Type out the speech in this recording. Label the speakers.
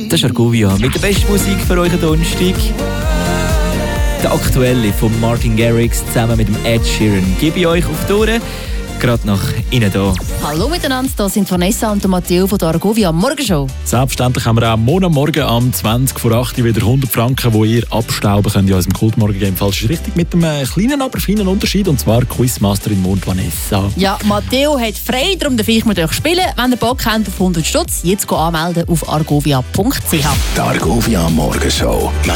Speaker 1: Das ist Argovia mit der besten Musik für euch am Donnerstag. Der aktuelle von Martin Garrix zusammen mit dem Ed Sheeran gebe ich euch auf die Ohren. Gerade nach Ihnen hier.
Speaker 2: Hallo miteinander, das sind Vanessa und Matteo von der Argovia Morgenshow.
Speaker 3: Selbstverständlich haben wir auch Morgen am 20 vor 8 wieder 100 Franken, die ihr abstauben könnt in unserem Kultmorgen-Game. Falsch ist richtig, mit einem kleinen, aber feinen Unterschied, und zwar Quizmasterin Mond Vanessa.
Speaker 2: Ja, Matteo hat frei, darum darf ich mit euch spielen. Wenn ihr Bock habt auf 100 Stutz, jetzt anmelden auf argovia.ch.
Speaker 4: Die Argovia Morgenshow.